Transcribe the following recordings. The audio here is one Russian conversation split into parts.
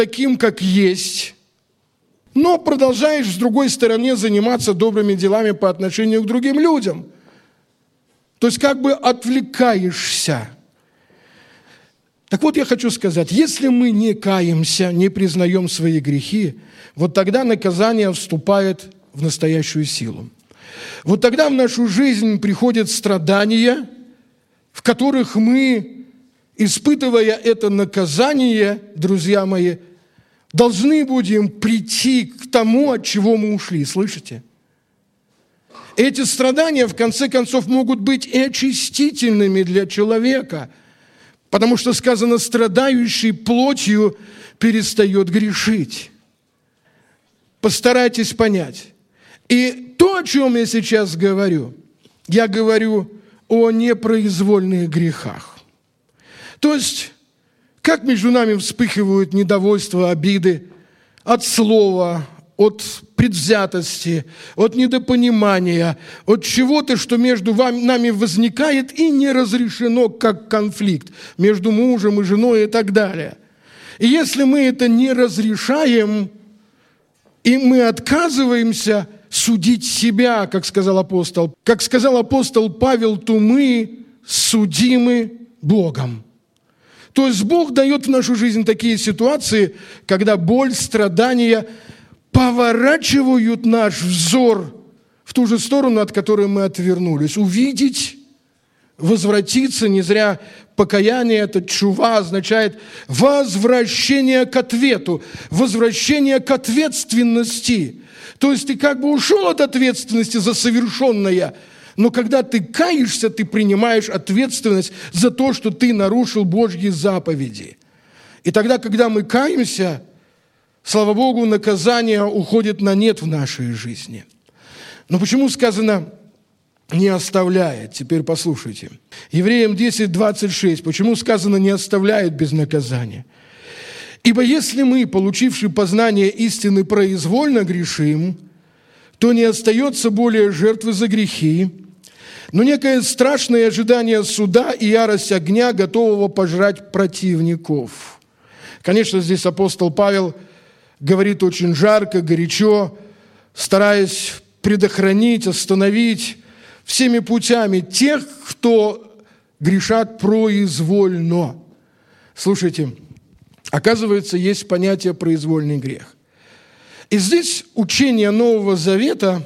таким, как есть, но продолжаешь с другой стороны заниматься добрыми делами по отношению к другим людям. То есть как бы отвлекаешься. Так вот, я хочу сказать, если мы не каемся, не признаем свои грехи, вот тогда наказание вступает в настоящую силу. Вот тогда в нашу жизнь приходят страдания, в которых мы, испытывая это наказание, друзья мои, должны будем прийти к тому, от чего мы ушли. Слышите? Эти страдания, в конце концов, могут быть и очистительными для человека, потому что сказано, страдающий плотью перестает грешить. Постарайтесь понять. И то, о чем я сейчас говорю, я говорю о непроизвольных грехах. То есть, как между нами вспыхивают недовольства, обиды от слова, от предвзятости, от недопонимания, от чего-то, что между нами возникает и не разрешено как конфликт между мужем и женой и так далее. И если мы это не разрешаем, и мы отказываемся судить себя, как сказал апостол Павел, то мы судимы Богом. То есть Бог дает в нашу жизнь такие ситуации, когда боль, страдания поворачивают наш взор в ту же сторону, от которой мы отвернулись. Увидеть, возвратиться, не зря покаяние, это чува, означает возвращение к ответу, возвращение к ответственности. То есть ты как бы ушел от ответственности за совершенное, но когда ты каешься, ты принимаешь ответственность за то, что ты нарушил Божьи заповеди. И тогда, когда мы каемся, слава Богу, наказание уходит на нет в нашей жизни. Но почему сказано «не оставляет»? Теперь послушайте. Евреям 10:26. Почему сказано «не оставляет без наказания»? «Ибо если мы, получивши познание истины, произвольно грешим, то не остается более жертвы за грехи, но некое страшное ожидание суда и ярость огня, готового пожрать противников». Конечно, здесь апостол Павел говорит очень жарко, горячо, стараясь предохранить, остановить всеми путями тех, кто грешат произвольно. Слушайте, оказывается, есть понятие «произвольный грех». И здесь учение Нового Завета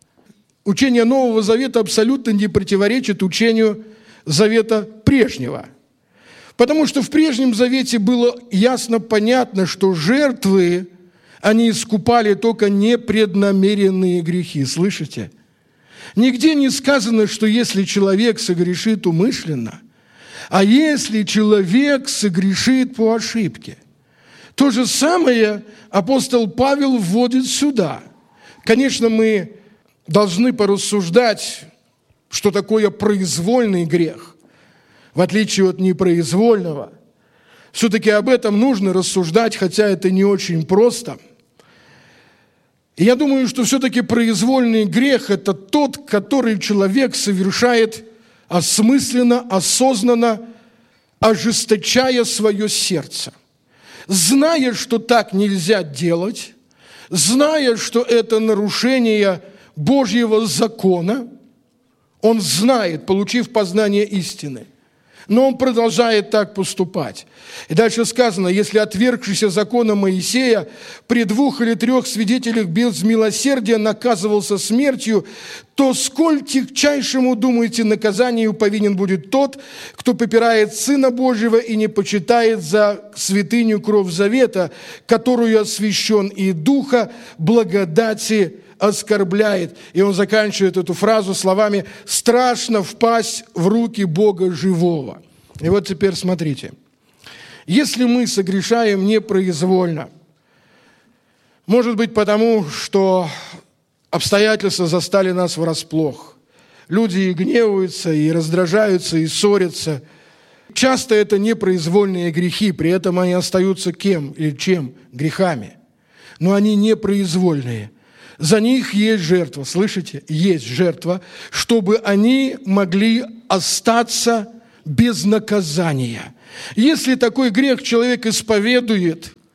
абсолютно не противоречит учению Завета прежнего. Потому что в прежнем Завете было ясно понятно, что жертвы, они искупали только непреднамеренные грехи. Слышите? Нигде не сказано, что если человек согрешит умышленно, а если человек согрешит по ошибке. То же самое апостол Павел вводит сюда. Конечно, мы должны порассуждать, что такое произвольный грех, в отличие от непроизвольного. Все-таки об этом нужно рассуждать, хотя это не очень просто. И я думаю, что все-таки произвольный грех – это тот, который человек совершает осмысленно, осознанно, ожесточая свое сердце. Зная, что так нельзя делать, зная, что это нарушение Божьего закона, он знает, получив познание истины, но он продолжает так поступать. И дальше сказано, если отвергшийся закона Моисея при 2 или 3 свидетелях без милосердия наказывался смертью, то сколь тягчайшему, думаете, наказанию повинен будет тот, кто попирает Сына Божьего и не почитает за святыню кровь завета, которую освящен и Духа благодати оскорбляет. И он заканчивает эту фразу словами «страшно впасть в руки Бога живого». И вот теперь смотрите. Если мы согрешаем непроизвольно, может быть потому, что обстоятельства застали нас врасплох, люди и гневаются, и раздражаются, и ссорятся. Часто это непроизвольные грехи, при этом они остаются кем или чем? Грехами. Но они непроизвольные. За них есть жертва, слышите? Есть жертва, чтобы они могли остаться без наказания. Если такой грех человек исповедует,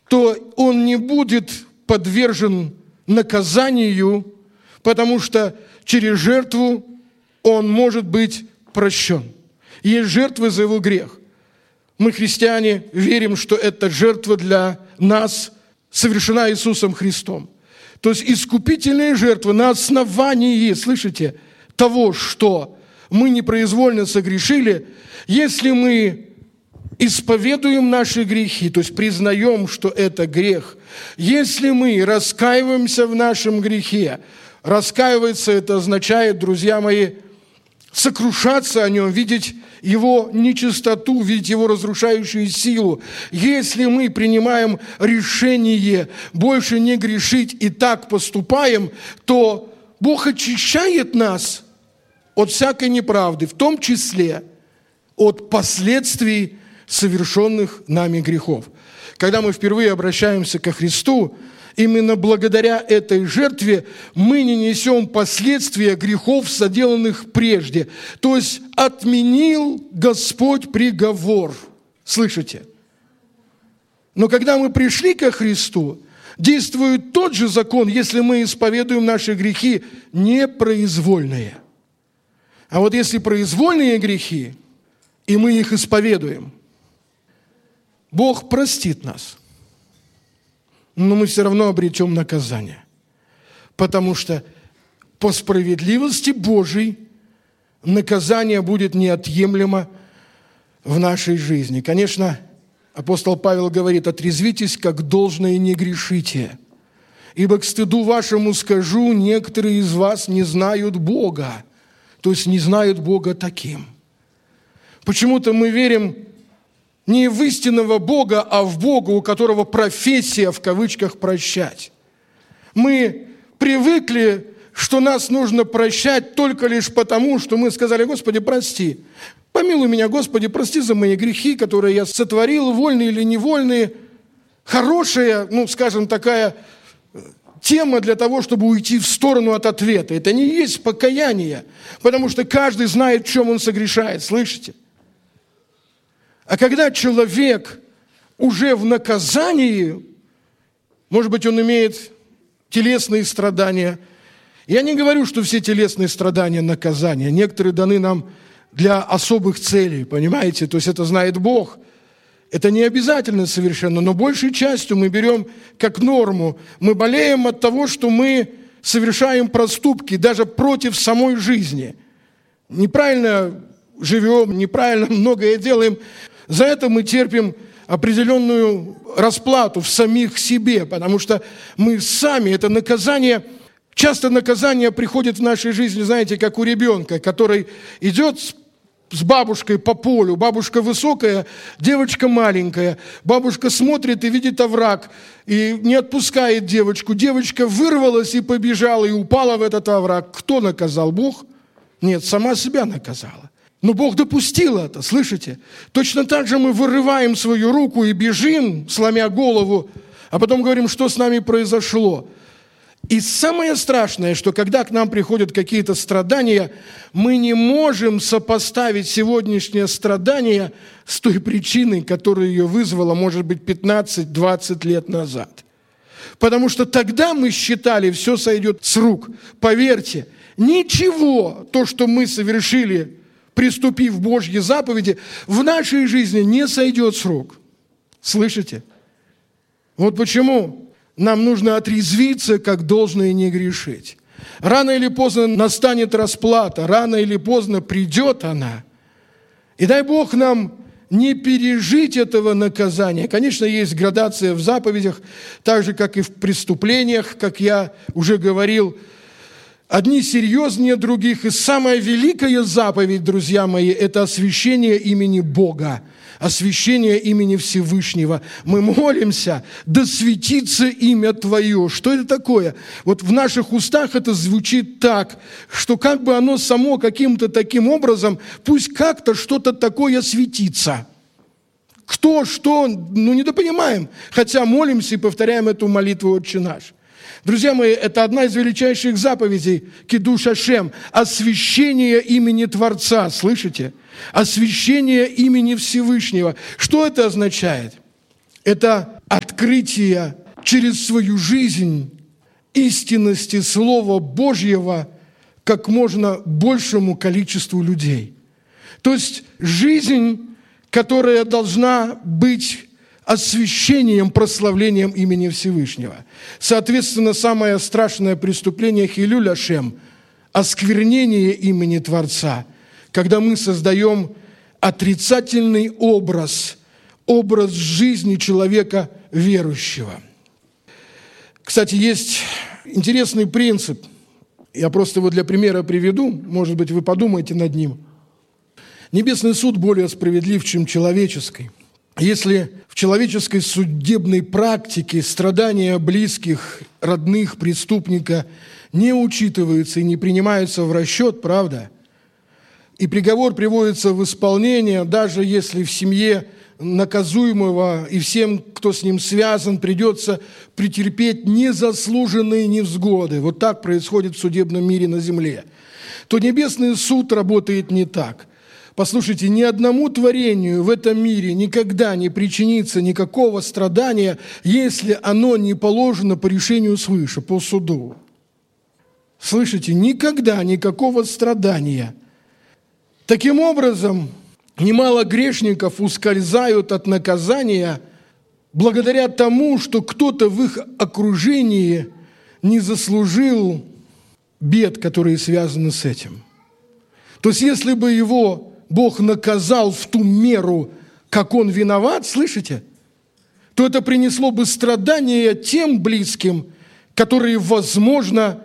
то он не будет подвержен наказанию, потому что через жертву он может быть прощен. Есть жертвы за его грех. Мы, христиане, верим, что эта жертва для нас совершена Иисусом Христом. То есть искупительная жертва на основании, слышите, того, что мы непроизвольно согрешили, если мы исповедуем наши грехи, то есть признаем, что это грех, если мы раскаиваемся в нашем грехе, раскаиваться это означает, друзья мои, сокрушаться о нем, видеть его нечистоту, видеть его разрушающую силу. Если мы принимаем решение больше не грешить и так поступаем, то Бог очищает нас от всякой неправды, в том числе от последствий совершенных нами грехов. Когда мы впервые обращаемся ко Христу, именно благодаря этой жертве мы не несем последствия грехов, соделанных прежде. То есть отменил Господь приговор. Слышите? Но когда мы пришли ко Христу, действует тот же закон, если мы исповедуем наши грехи непроизвольные. А вот если произвольные грехи, и мы их исповедуем, Бог простит нас. Но мы все равно обретем наказание. Потому что по справедливости Божией наказание будет неотъемлемо в нашей жизни. Конечно, апостол Павел говорит: «Отрезвитесь, как должно, и не грешите. Ибо к стыду вашему скажу, некоторые из вас не знают Бога». То есть не знают Бога таким. Почему-то мы верим не в истинного Бога, а в Бога, у которого профессия, в кавычках, прощать. Мы привыкли, что нас нужно прощать только лишь потому, что мы сказали: «Господи, прости. Помилуй меня, Господи, прости за мои грехи, которые я сотворил, вольные или невольные». Хорошая, скажем, такая тема для того, чтобы уйти в сторону от ответа. Это не есть покаяние, потому что каждый знает, в чем он согрешает. Слышите? А когда человек уже в наказании, может быть, он имеет телесные страдания. Я не говорю, что все телесные страдания – наказания. Некоторые даны нам для особых целей, понимаете? То есть это знает Бог. Это не обязательно совершенно, но большей частью мы берем как норму. Мы болеем от того, что мы совершаем проступки даже против самой жизни. Неправильно живем, неправильно многое делаем. За это мы терпим определенную расплату в самих себе, потому что мы сами, это наказание, часто наказание приходит в нашей жизни, знаете, как у ребенка, который идет с бабушкой по полю, бабушка высокая, девочка маленькая, бабушка смотрит и видит овраг, и не отпускает девочку, девочка вырвалась и побежала, и упала в этот овраг. Кто наказал? Бог? Нет, сама себя наказала. Но Бог допустил это, слышите? Точно так же мы вырываем свою руку и бежим, сломя голову, а потом говорим, что с нами произошло. И самое страшное, что когда к нам приходят какие-то страдания, мы не можем сопоставить сегодняшнее страдание с той причиной, которая ее вызвала, может быть, 15-20 лет назад. Потому что тогда мы считали, все сойдет с рук. Поверьте, ничего, то, что мы совершили, приступив Божьи заповеди, в нашей жизни не сойдет с рук. Слышите? Вот почему нам нужно отрезвиться, как должно, и не грешить. Рано или поздно настанет расплата, рано или поздно придет она. И дай Бог нам не пережить этого наказания. Конечно, есть градация в заповедях, так же, как и в преступлениях, как я уже говорил. Одни серьезнее других. И самая великая заповедь, друзья мои, это освящение имени Бога, освящение имени Всевышнего. Мы молимся: да светится имя Твое. Что это такое? Вот в наших устах это звучит так, что как бы оно само каким-то таким образом, пусть как-то что-то такое светится. Кто, что, недопонимаем. Хотя молимся и повторяем эту молитву «Отче наш». Друзья мои, это одна из величайших заповедей Кидуш Ашем, освящение имени Творца, слышите? Освящение имени Всевышнего. Что это означает? Это открытия через свою жизнь истинности Слова Божьего как можно большему количеству людей. То есть жизнь, которая должна быть освящением, прославлением имени Всевышнего. Соответственно, самое страшное преступление хилюль Ашем – осквернение имени Творца, когда мы создаем отрицательный образ жизни человека верующего. Кстати, есть интересный принцип. Я просто его для примера приведу, может быть, вы подумаете над ним. Небесный суд более справедлив, чем человеческий. Если в человеческой судебной практике страдания близких, родных преступника не учитываются и не принимаются в расчет, правда, и приговор приводится в исполнение, даже если в семье наказуемого и всем, кто с ним связан, придется претерпеть незаслуженные невзгоды. Вот так происходит в судебном мире на земле. То небесный суд работает не так. Послушайте, ни одному творению в этом мире никогда не причинится никакого страдания, если оно не положено по решению свыше, по суду. Слышите, никогда никакого страдания. Таким образом, немало грешников ускользают от наказания благодаря тому, что кто-то в их окружении не заслужил бед, которые связаны с этим. То есть, если бы его Бог наказал в ту меру, как он виноват, слышите, то это принесло бы страдания тем близким, которые, возможно,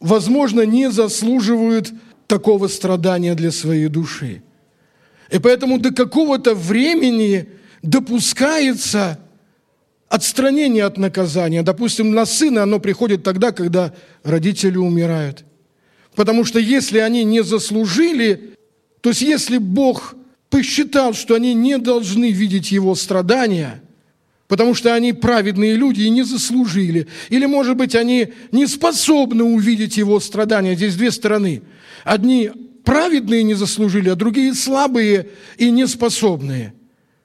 не заслуживают такого страдания для своей души. И поэтому до какого-то времени допускается отстранение от наказания. Допустим, на сына оно приходит тогда, когда родители умирают. Потому что если они не заслужили, то есть если Бог посчитал, что они не должны видеть его страдания, потому что они праведные люди и не заслужили, или, может быть, они не способны увидеть его страдания. Здесь две стороны. Одни праведные не заслужили, а другие слабые и неспособные.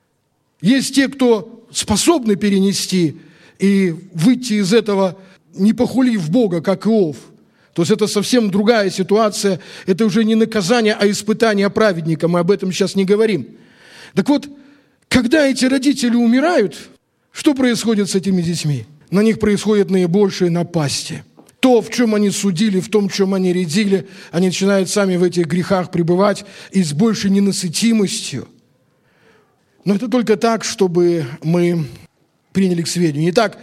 Есть те, кто способны перенести и выйти из этого, не похулив Бога, как Иов. То есть это совсем другая ситуация, это уже не наказание, а испытание праведника, мы об этом сейчас не говорим. Так вот, когда эти родители умирают, что происходит с этими детьми? На них происходят наибольшие напасти. То, в чем они судили, в том, в чем они рядили, они начинают сами в этих грехах пребывать и с большей ненасытимостью. Но это только так, чтобы мы приняли к сведению. Итак,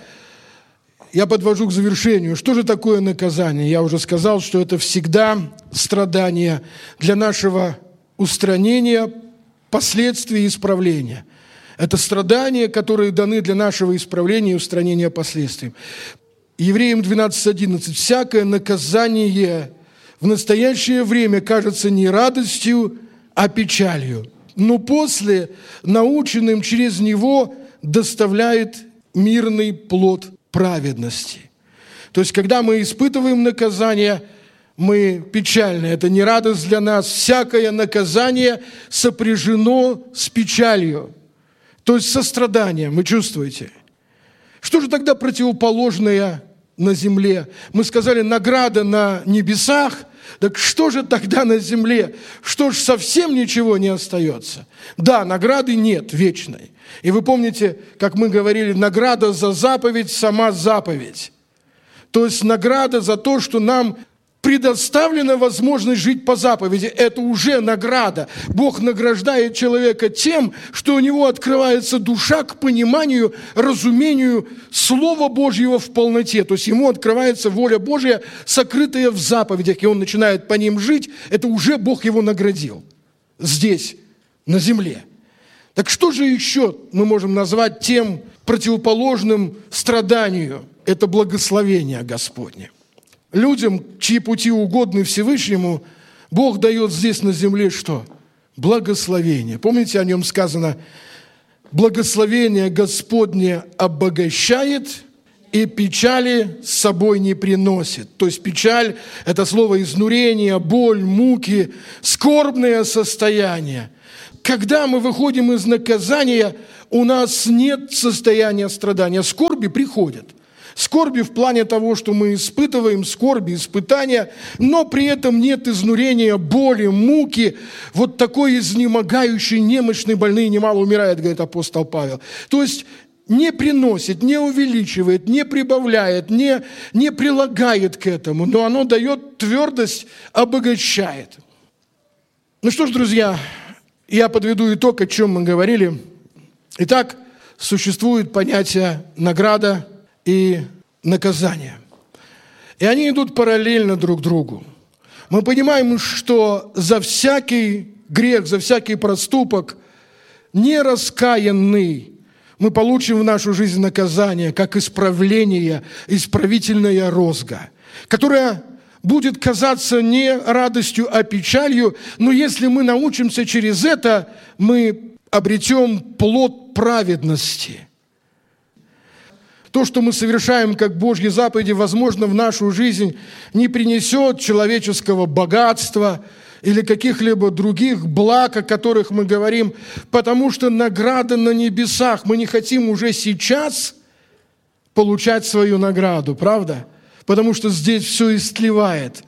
я подвожу к завершению. Что же такое наказание? Я уже сказал, что это всегда страдание для нашего устранения, последствий и исправления. Это страдания, которые даны для нашего исправления и устранения последствий. Евреям 12:11. «Всякое наказание в настоящее время кажется не радостью, а печалью, но после, наученным через него, доставляет мирный плод праведности». То есть, когда мы испытываем наказание, мы печальны. Это не радость для нас. Всякое наказание сопряжено с печалью, то есть со страданием. Вы чувствуете? Что же тогда противоположное на земле? Мы сказали, награда на небесах. Так что же тогда на земле? Что ж, совсем ничего не остается? Да, награды нет вечной. И вы помните, как мы говорили, награда за заповедь, сама заповедь. То есть награда за то, что нам предоставлена возможность жить по заповеди. Это уже награда. Бог награждает человека тем, что у него открывается душа к пониманию, разумению Слова Божьего в полноте. То есть ему открывается воля Божья, сокрытая в заповедях, и он начинает по ним жить. Это уже Бог его наградил здесь, на земле. Так что же еще мы можем назвать тем противоположным страданию? Это благословение Господне. Людям, чьи пути угодны Всевышнему, Бог дает здесь на земле что? Благословение. Помните, о нем сказано, благословение Господне обогащает и печали с собой не приносит. То есть печаль – это слово изнурение, боль, муки, скорбное состояние. когда мы выходим из наказания, у нас нет состояния страдания. Скорби приходят. Скорби в плане того, что мы испытываем, скорби, испытания, но при этом нет изнурения, боли, муки, вот такой изнемогающий, немощный, больный немало умирает, говорит апостол Павел. То есть не приносит, не увеличивает, не прибавляет, не прилагает к этому, но оно дает твердость, обогащает. Ну что ж, друзья, я подведу итог, о чем мы говорили. Итак, существует понятие награда и наказание. И они идут параллельно друг другу. Мы понимаем, что за всякий грех, за всякий проступок нераскаянный мы получим в нашу жизнь наказание, как исправление, исправительная розга, которая будет казаться не радостью, а печалью, но если мы научимся через это, мы обретем плод праведности. То, что мы совершаем как Божьи заповеди, возможно, в нашу жизнь не принесет человеческого богатства или каких-либо других благ, о которых мы говорим, потому что награда на небесах. Мы не хотим уже сейчас получать свою награду, правда? Потому что здесь все истлевает.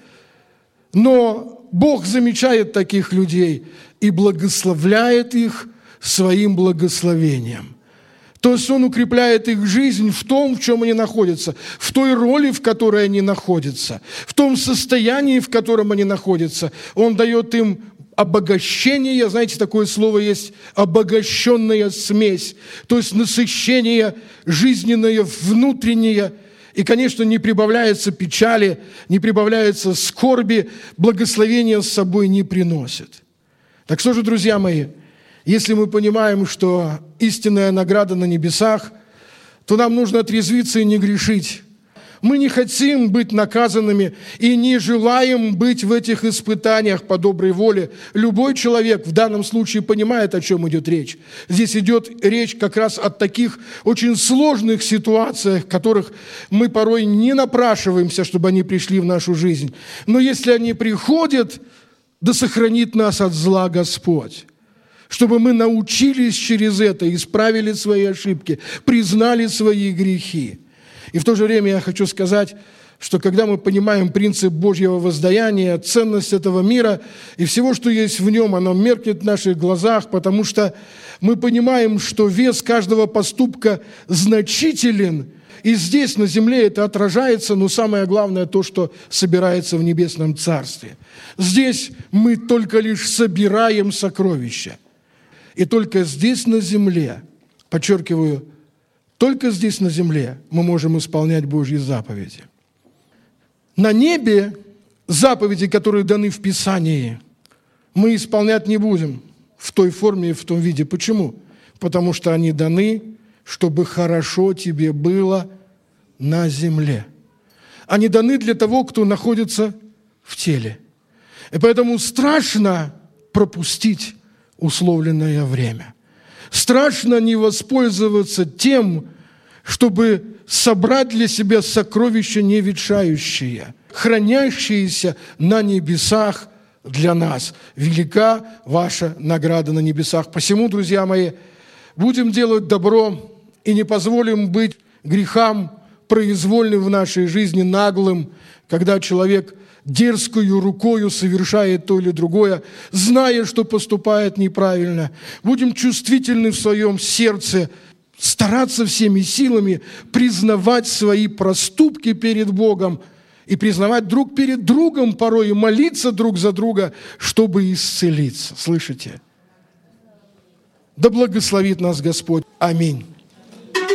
Но Бог замечает таких людей и благословляет их своим благословением. То есть Он укрепляет их жизнь в том, в чем они находятся, в той роли, в которой они находятся, в том состоянии, в котором они находятся. Он дает им обогащение, знаете, такое слово есть, обогащенная смесь, то есть насыщение жизненное, внутреннее. И, конечно, не прибавляется печали, не прибавляется скорби, благословения с собой не приносит. Так что же, друзья мои, если мы понимаем, что истинная награда на небесах, то нам нужно отрезвиться и не грешить. Мы не хотим быть наказанными и не желаем быть в этих испытаниях по доброй воле. Любой человек в данном случае понимает, о чем идет речь. Здесь идет речь как раз о таких очень сложных ситуациях, в которых мы порой не напрашиваемся, чтобы они пришли в нашу жизнь. Но если они приходят, да сохранит нас от зла Господь. Чтобы мы научились через это, исправили свои ошибки, признали свои грехи. И в то же время я хочу сказать, что когда мы понимаем принцип Божьего воздаяния, ценность этого мира и всего, что есть в нем, оно меркнет в наших глазах, потому что мы понимаем, что вес каждого поступка значителен, и здесь, на земле, это отражается, но самое главное то, что собирается в небесном Царстве. Здесь мы только лишь собираем сокровища. И только здесь на земле, подчеркиваю, только здесь на земле мы можем исполнять Божьи заповеди. На небе заповеди, которые даны в Писании, мы исполнять не будем в той форме и в том виде. Почему? Потому что они даны, чтобы хорошо тебе было на земле. Они даны для того, кто находится в теле. И поэтому страшно пропустить условленное время. Страшно не воспользоваться тем, чтобы собрать для себя сокровища неветшающие, хранящиеся на небесах для нас. Велика ваша награда на небесах. Посему, друзья мои, будем делать добро и не позволим быть грехам произвольным в нашей жизни, наглым, когда человек дерзкою рукою совершает то или другое, зная, что поступает неправильно. Будем чувствительны в своем сердце, стараться всеми силами признавать свои проступки перед Богом и признавать друг перед другом порой и молиться друг за друга, чтобы исцелиться. Слышите? Да благословит нас Господь. Аминь.